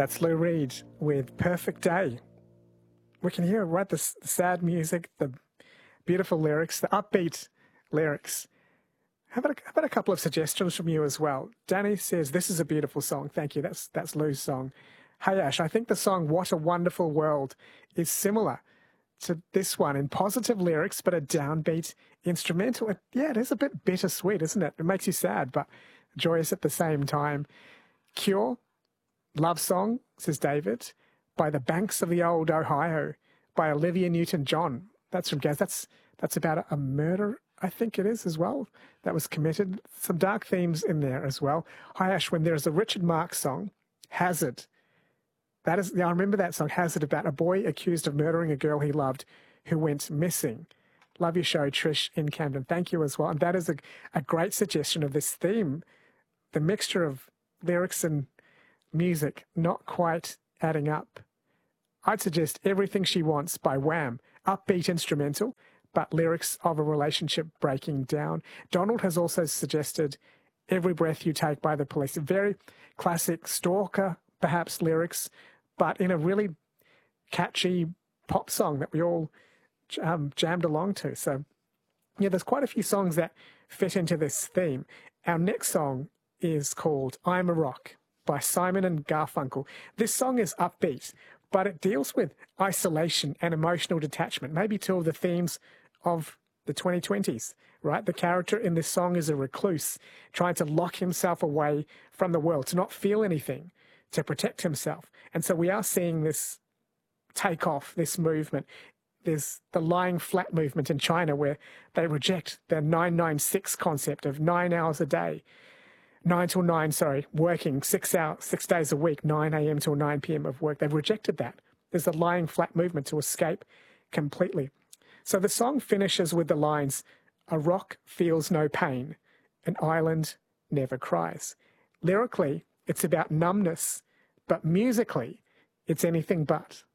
That's Lou Reed with Perfect Day. We can hear, right, the sad music, the beautiful lyrics, the upbeat lyrics. How about a couple of suggestions from you as well? Danny says, this is a beautiful song. Thank you. That's Lou's song. Hey, Ash, I think the song What a Wonderful World is similar to this one in positive lyrics, but a downbeat instrumental. It is a bit bittersweet, isn't it? It makes you sad, but joyous at the same time. Cure, love song, says David, by the banks of the old Ohio, by Olivia Newton-John. That's from Gaz. That's about a murder, I think it is as well, that was committed. Some dark themes in there as well. Hi, Ash, when there's a Richard Marx song, Hazard. I remember that song, Hazard, about a boy accused of murdering a girl he loved who went missing. Love your show, Trish in Camden. Thank you as well. And that is a great suggestion of this theme, the mixture of lyrics and music not quite adding up. I'd suggest Everything She Wants by Wham, upbeat instrumental, but lyrics of a relationship breaking down. Donald has also suggested Every Breath You Take by The Police, a very classic stalker, perhaps, lyrics, but in a really catchy pop song that we all jammed along to. So, yeah, there's quite a few songs that fit into this theme. Our next song is called I'm a Rock by Simon and Garfunkel. This song is upbeat, but it deals with isolation and emotional detachment, maybe two of the themes of the 2020s, right? The character in this song is a recluse, trying to lock himself away from the world, to not feel anything, to protect himself. And so we are seeing this take off, this movement. There's the lying flat movement in China where they reject the 996 concept of 9 hours a day. 9 till 9, working 6 days a week, 9 a.m. till 9 p.m. of work. They've rejected that. There's a lying flat movement to escape completely. So the song finishes with the lines, a rock feels no pain, an island never cries. Lyrically, it's about numbness, but musically, it's anything but.